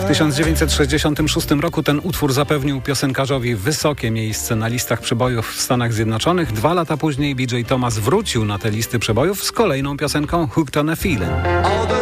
W 1966 roku ten utwór zapewnił piosenkarzowi wysokie miejsce na listach przebojów w Stanach Zjednoczonych. 2 lata później BJ Thomas wrócił na te listy przebojów z kolejną piosenką Hooked on a Feeling.